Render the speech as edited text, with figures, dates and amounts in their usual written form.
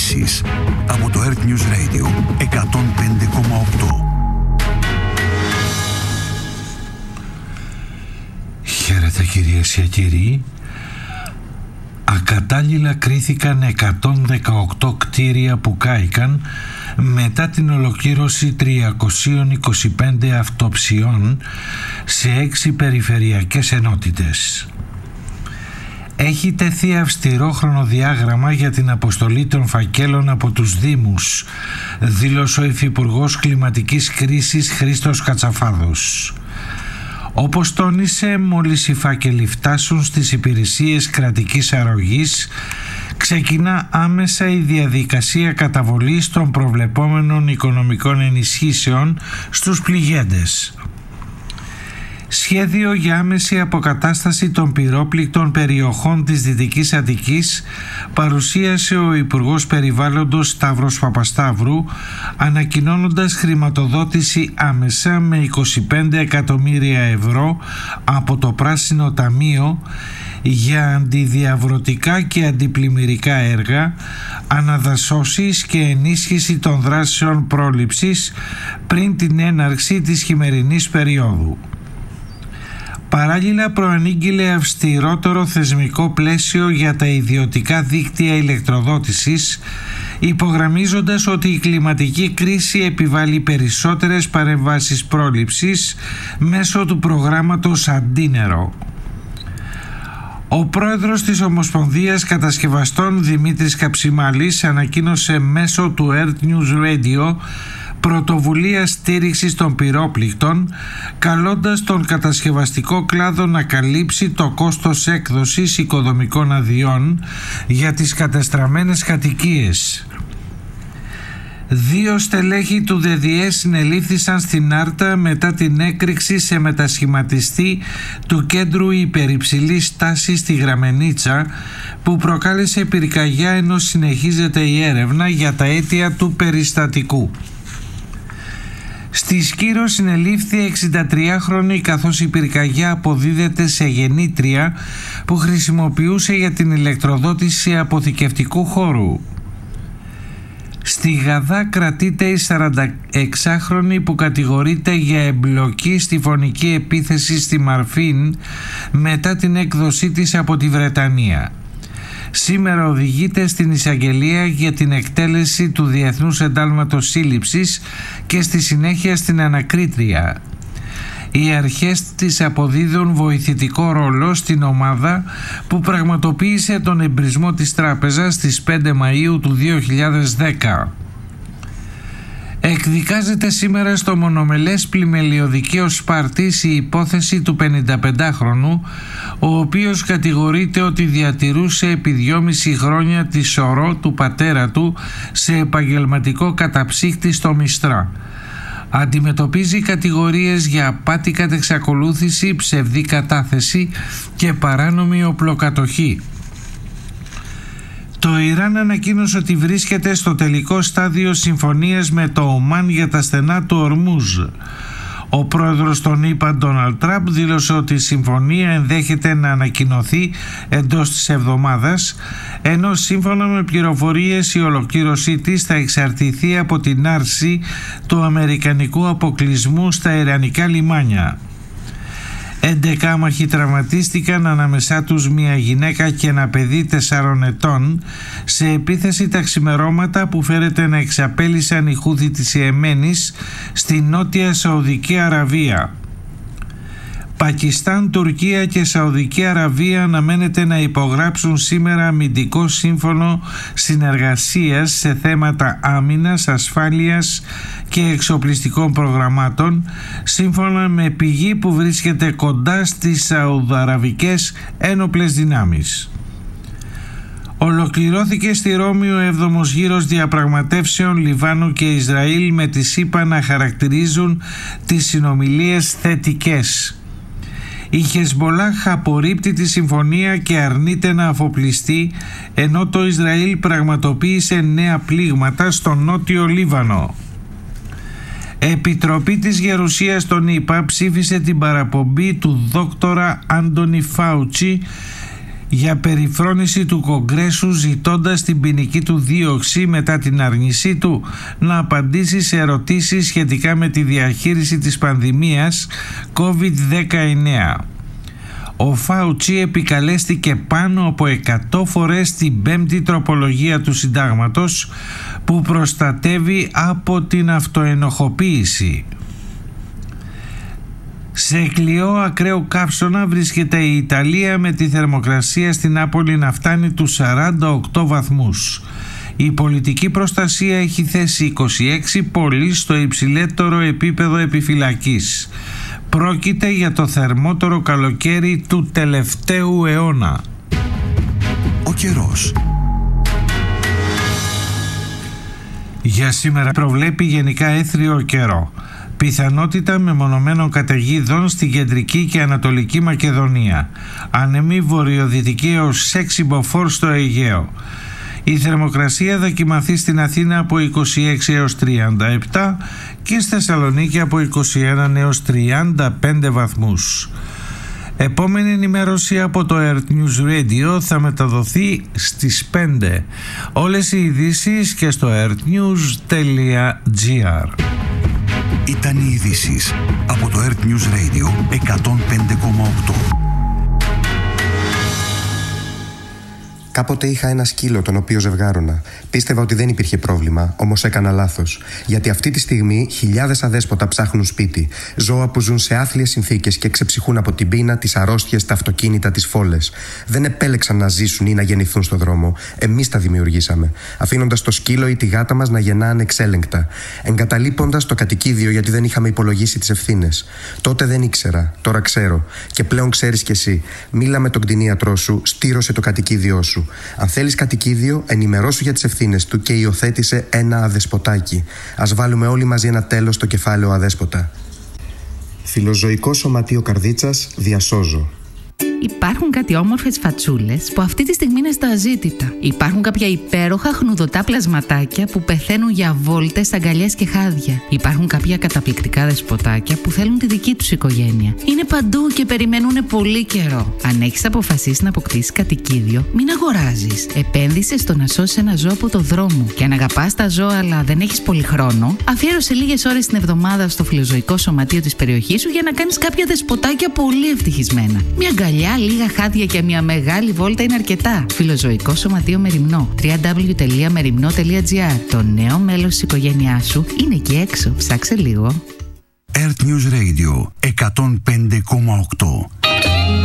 ειδήσεις από το Earth News Radio 105,8. Χαίρετε κυρίες και κύριοι. Ακατάλληλα κρίθηκαν 118 κτίρια που κάηκαν μετά την ολοκλήρωση 325 αυτοψιών σε 6 περιφερειακές ενότητες. Έχει τεθεί αυστηρό χρονοδιάγραμμα για την αποστολή των φακέλων από τους Δήμους, δήλωσε ο Υφυπουργός Κλιματικής Κρίσης Χρήστος Κατσαφάδος. Όπως τόνισε, μόλις οι φάκελοι φτάσουν στις υπηρεσίες κρατικής αρρωγής, ξεκινά άμεσα η διαδικασία καταβολής των προβλεπόμενων οικονομικών ενισχύσεων στους πληγέντες. Σχέδιο για άμεση αποκατάσταση των πυρόπληκτων περιοχών της Δυτικής Αττικής παρουσίασε ο Υπουργός Περιβάλλοντος Σταύρος Παπασταύρου, ανακοινώνοντας χρηματοδότηση άμεσα με 25 εκατομμύρια ευρώ από το Πράσινο Ταμείο για αντιδιαβρωτικά και αντιπλημμυρικά έργα, αναδασώσεις και ενίσχυση των δράσεων πρόληψης πριν την έναρξη της χειμερινής περίοδου. Παράλληλα προανήγγειλε αυστηρότερο θεσμικό πλαίσιο για τα ιδιωτικά δίκτυα ηλεκτροδότησης, υπογραμμίζοντας ότι η κλιματική κρίση επιβάλλει περισσότερες παρεμβάσεις πρόληψης μέσω του προγράμματος Αντίνερο. Ο πρόεδρος της Ομοσπονδίας Κατασκευαστών Δημήτρης Καψιμάλης ανακοίνωσε μέσω του Earth News Radio πρωτοβουλία στήριξης των πυρόπληκτων, καλώντας τον κατασκευαστικό κλάδο να καλύψει το κόστος έκδοσης οικοδομικών αδειών για τις κατεστραμμένες κατοικίες. 2 στελέχη του ΔΔΕ συνελήφθησαν στην Άρτα μετά την έκρηξη σε μετασχηματιστή του κέντρου υπερυψηλής τάσης στη Γραμμενίτσα, που προκάλεσε πυρκαγιά ενώ συνεχίζεται η έρευνα για τα αίτια του περιστατικού. Στη Σκύρο συνελήφθη 63χρονη, καθώς η πυρκαγιά αποδίδεται σε γεννήτρια που χρησιμοποιούσε για την ηλεκτροδότηση αποθηκευτικού χώρου. Στη Γαδά κρατείται η 46χρονη που κατηγορείται για εμπλοκή στη φωνική επίθεση στη Μαρφίν μετά την έκδοσή της από τη Βρετανία. Σήμερα οδηγείται στην εισαγγελία για την εκτέλεση του Διεθνούς Εντάλματος Σύλληψης και στη συνέχεια στην ανακρίτρια. Οι αρχές της αποδίδουν βοηθητικό ρόλο στην ομάδα που πραγματοποίησε τον εμπρισμό της τράπεζας στις 5 Μαΐου του 2010. Εκδικάζεται σήμερα στο μονομελές πλημελιωδικαίο Σπάρτης η υπόθεση του 55χρονου, ο οποίος κατηγορείται ότι διατηρούσε επί 2,5 χρόνια τη σωρό του πατέρα του σε επαγγελματικό καταψύχτη στο Μιστρά. Αντιμετωπίζει κατηγορίες για απάτη κατεξακολούθηση, ψευδή κατάθεση και παράνομη οπλοκατοχή. Το Ιράν ανακοίνωσε ότι βρίσκεται στο τελικό στάδιο συμφωνίας με το Ομάν για τα στενά του Ορμούζ. Ο πρόεδρος των ΗΠΑ, Ντόναλντ Τραμπ, δήλωσε ότι η συμφωνία ενδέχεται να ανακοινωθεί εντός της εβδομάδας, ενώ σύμφωνα με πληροφορίες η ολοκλήρωσή της θα εξαρτηθεί από την άρση του αμερικανικού αποκλεισμού στα ιρανικά λιμάνια. 11 άμαχοι τραυματίστηκαν, ανάμεσά τους μια γυναίκα και ένα παιδί 4 ετών, σε επίθεση τα ξημερώματα που φέρεται να εξαπέλυσαν οι Χούθι της Ιεμένης στη Νότια Σαουδική Αραβία. Πακιστάν, Τουρκία και Σαουδική Αραβία αναμένεται να υπογράψουν σήμερα αμυντικό σύμφωνο συνεργασίας σε θέματα άμυνας, ασφάλειας και εξοπλιστικών προγραμμάτων, σύμφωνα με πηγή που βρίσκεται κοντά στις Σαουδαραβικές ένοπλες δυνάμεις. Ολοκληρώθηκε στη Ρώμη ο 7ος γύρος διαπραγματεύσεων Λιβάνου και Ισραήλ, με τις ΣΥΠΑ να χαρακτηρίζουν τις συνομιλίες θετικές. Η Χεσμπολάχ απορρίπτει τη συμφωνία και αρνείται να αφοπλιστεί, ενώ το Ισραήλ πραγματοποίησε νέα πλήγματα στο νότιο Λίβανο. Επιτροπή της Γερουσίας των ΗΠΑ ψήφισε την παραπομπή του δόκτορα Άντονι Φάουτσι για περιφρόνηση του Κογκρέσου, ζητώντας την ποινική του δίωξη μετά την αρνησή του να απαντήσει σε ερωτήσεις σχετικά με τη διαχείριση της πανδημίας COVID-19. Ο Φάουτσι επικαλέστηκε πάνω από 100 φορές την πέμπτη τροπολογία του συντάγματος που προστατεύει από την αυτοενοχοποίηση. Σε κλειό ακραίο καύσωνα βρίσκεται η Ιταλία, με τη θερμοκρασία στην Νάπολη να φτάνει τους 48 βαθμούς. Η πολιτική προστασία έχει θέσει 26 πόλεις στο υψηλότερο επίπεδο επιφυλακής. Πρόκειται για το θερμότερο καλοκαίρι του τελευταίου αιώνα. Ο καιρός. Για σήμερα προβλέπει γενικά έθριο καιρό. Πιθανότητα μεμονωμένων καταιγίδων στην κεντρική και ανατολική Μακεδονία. Ανεμή βορειοδυτική έως 6 μποφόρ στο Αιγαίο. Η θερμοκρασία θα κυμανθεί στην Αθήνα από 26 έως 37 και στη Θεσσαλονίκη από 21 έως 35 βαθμούς. Επόμενη ενημέρωση από το Earth News Radio θα μεταδοθεί στις 5. Όλες οι ειδήσεις και στο earthnews.gr. Ήταν οι ειδήσεις από το Earth News Radio 105,8. Κάποτε είχα ένα σκύλο τον οποίο ζευγάρωνα. Πίστευα ότι δεν υπήρχε πρόβλημα, όμως έκανα λάθος. Γιατί αυτή τη στιγμή χιλιάδες αδέσποτα ψάχνουν σπίτι. Ζώα που ζουν σε άθλιες συνθήκες και ξεψυχούν από την πείνα, τις αρρώστιες, τα αυτοκίνητα, τις φόλες. Δεν επέλεξαν να ζήσουν ή να γεννηθούν στον δρόμο. Εμείς τα δημιουργήσαμε. Αφήνοντας το σκύλο ή τη γάτα μας να γεννά ανεξέλεγκτα. Εγκαταλείποντας το κατοικίδιο γιατί δεν είχαμε υπολογίσει τις ευθύνες. Τότε δεν ήξερα, τώρα ξέρω. Και πλέον ξέρεις κι εσύ. Μίλα με τον κτηνίατρό σου, στήρωσε το κατοικίδιό σου. Αν θέλεις κατοικίδιο, ενημερώσου για τις ευθύνες του και υιοθέτησε ένα αδεσποτάκι. Ας βάλουμε όλοι μαζί ένα τέλος στο κεφάλαιο αδέσποτα. Φιλοζωικό Σωματείο Καρδίτσας, διασώζω. Υπάρχουν κάτι όμορφες φατσούλες που αυτή τη στιγμή είναι στα αζήτητα. Υπάρχουν κάποια υπέροχα χνουδωτά πλασματάκια που πεθαίνουν για βόλτες, αγκαλιές και χάδια. Υπάρχουν κάποια καταπληκτικά δεσποτάκια που θέλουν τη δική τους οικογένεια. Είναι παντού και περιμένουν πολύ καιρό. Αν έχεις αποφασίσει να αποκτήσεις κατοικίδιο, μην αγοράζεις. Επένδυσε στο να σώσεις ένα ζώο από το δρόμο. Και αν αγαπάς τα ζώα αλλά δεν έχεις πολύ χρόνο, αφιέρωσε λίγες ώρες την εβδομάδα στο φιλοζωικό σωματείο της περιοχής σου για να κάνεις κάποια δεσποτάκια πολύ ευτυχισμένα. Μια αγκαλιά, λίγα χάδια και μια μεγάλη βόλτα είναι αρκετά. Φιλοζωικό Σωματείο Μεριμνό. www.merimno.gr. Το νέο μέλος της οικογένειάς σου είναι εκεί έξω. Ψάξε λίγο. Earth News Radio 105,8.